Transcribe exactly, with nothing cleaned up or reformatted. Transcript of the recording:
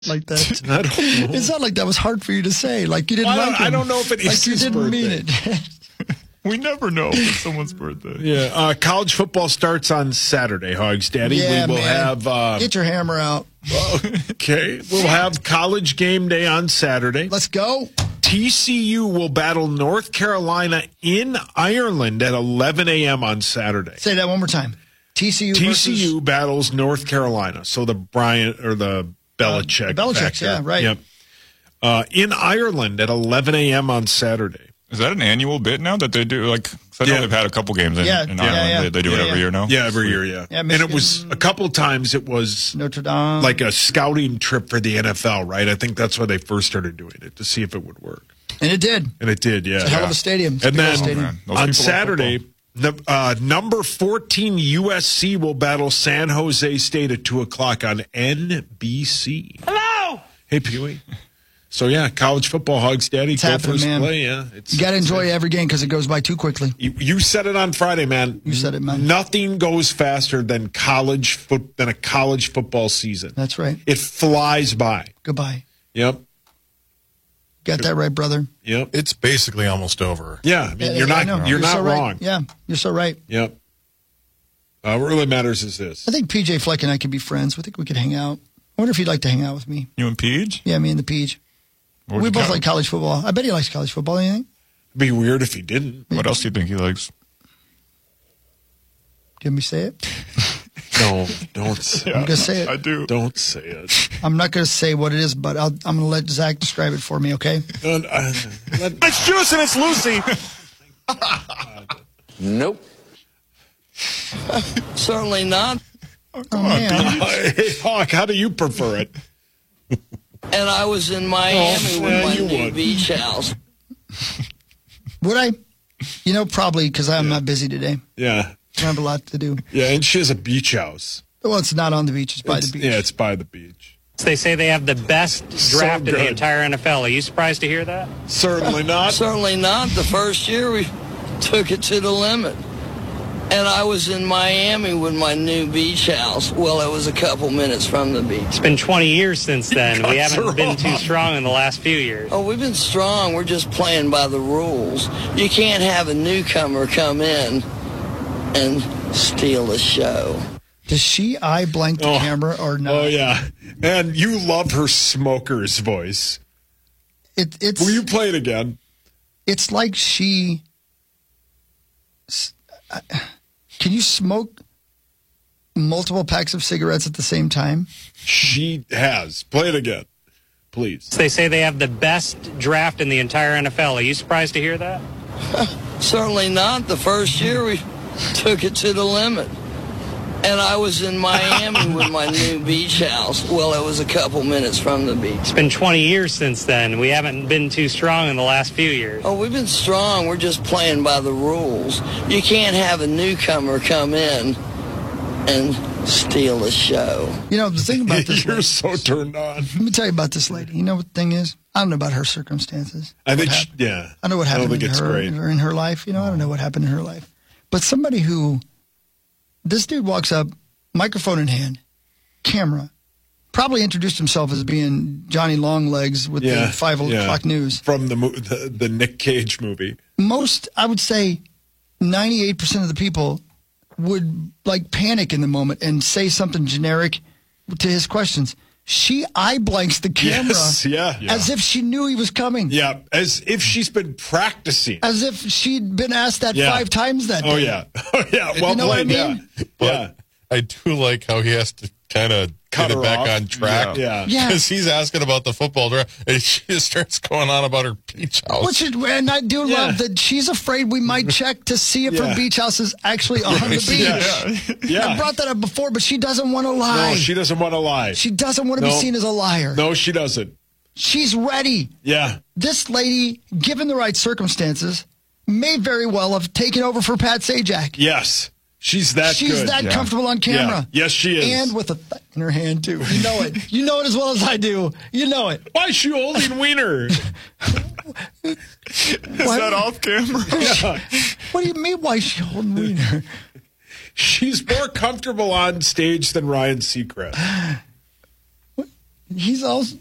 like that. I don't know. It's not like that was hard for you to say. Like you didn't I don't, like him. I don't know if it is like you his didn't birthday. mean it. We never know if it's someone's birthday. Yeah, uh, college football starts on Saturday, Hogs Daddy. Yeah, we will man. have... Uh, Get your hammer out. okay, we'll have college game day on Saturday. Let's go. T C U will battle North Carolina in Ireland at eleven a.m. on Saturday. Say that one more time. T C U T C U versus... battles North Carolina. So the Bryant or the Belichick. Uh, the Belichick's, factor. yeah, right. Yep. Uh, in Ireland at eleven a.m. on Saturday. Is that an annual bit now that they do? Like, 'cause I know Yeah. they've had a couple games in, Yeah, in yeah, Ireland. yeah. They, they do Yeah, it every yeah. year now. Yeah, every year, yeah. Yeah, and it Michigan- was a couple times it was Notre Dame. like a scouting trip for the N F L, right? I think that's why they first started doing it, to see if it would work. And it did. And it did, yeah. It's a hell of Yeah. a stadium. It's a And big then old stadium. man. Those on people love Saturday, the, uh, number fourteen U S C will battle San Jose State at two o'clock on N B C. Hello! Hey, Pee-wee. So, yeah, college football, Hogs Daddy. It's go happening, first man. play, yeah. It's, You got to it's- enjoy every game because it goes by too quickly. You, you said it on Friday, man. You said it, man. Nothing goes faster than college foot than a college football season. That's right. It flies by. Goodbye. Yep. Got that right, brother. Yep. It's basically almost over. Yeah, I mean, Yeah, you're I not know. you're, not so right. wrong. Yeah, you're so right. Yep. Uh, what really matters is this. I think P J Fleck and I could be friends. I think we could hang out. I wonder if he'd like to hang out with me. You and Peach? Yeah, me and the Peach. Where'd We you both go? like college football. I bet he likes college football. Anything? It'd be weird if he didn't. What else do you think he likes? Do you want me to say it? No, don't say I'm going to say I it. do. Don't say it. I'm not going to say what it is, but I'll, I'm going to let Zach describe it for me, okay? Don't, uh, let- It's Juice and it's Lucy. Nope. Certainly not. Oh, man. hey, Hawk, how do you prefer it? And I was in Miami Oh, with yeah, my you new would. beach house. Would I? You know, probably because I'm not busy today. Yeah. I have a lot to do. Yeah, and she has a beach house. Well, it's not on the beach. It's by It's- the beach. Yeah, it's by the beach. They say they have the best draft in good. the entire N F L. Are you surprised to hear that? Certainly not. Certainly not. The first year we took it to the limit. And I was in Miami with my new beach house. Well, it was a couple minutes from the beach. It's been twenty years since then. We guys haven't are been too wrong. strong in the last few years. Oh, we've been strong. We're just playing by the rules. You can't have a newcomer come in and steal the show. Does she eye blank the Oh. camera or not? Oh, yeah. And you love her smoker's voice. It, it's, Will you play it again? it's like she... s- I- Can you smoke multiple packs of cigarettes at the same time? She has. Play it again, please. They say they have the best draft in the entire N F L. Are you surprised to hear that? Certainly not. The first year we took it to the limit. And I was in Miami with my new beach house. Well, it was a couple minutes from the beach. It's been twenty years since then. We haven't been too strong in the last few years. Oh, we've been strong. We're just playing by the rules. You can't have a newcomer come in and steal the show. You know, the thing about this You're lady, so turned on. let me tell you about this lady. You know what the thing is? I don't know about her circumstances. I think, What she, hap- yeah. I know what I don't happened think in it's her, great. in her in her life. You know, I don't know what happened in her life. But somebody who, this dude walks up, microphone in hand, camera, probably introduced himself as being Johnny Longlegs with Yeah, the five yeah. o'clock news. From the, mo- the the Nick Cage movie. Most, I would say, ninety-eight percent of the people would like panic in the moment and say something generic to his questions. She eye blanks the camera Yes, yeah. as if she knew he was coming. Yeah, as if she's been practicing. As if she'd been asked that Yeah. five times that Oh, day. yeah. Oh, yeah. Well You know what I played, mean? yeah. But Yeah. I do like how he has to kind of Cut get her it back off. on track. Yeah. Yeah. Because he's asking about the football draft, and she just starts going on about her beach house. Which is, and I do Yeah. love that she's afraid we might check to see if Yeah. her beach house is actually on the beach. Yeah. I brought that up before, but she doesn't want to lie. No, she doesn't want to lie. She doesn't want to be No. seen as a liar. No, she doesn't. She's ready. Yeah. This lady, given the right circumstances, may very well have taken over for Pat Sajak. Yes. She's that She's good. that Yeah. comfortable on camera. Yeah. Yes, she is. And with a th- in her hand, too. You know it. You know it as well as I do. You know it. Why is she holding wiener? Is that off camera? Yeah. What do you mean, why is she holding wiener? She's more comfortable on stage than Ryan Seacrest. He's also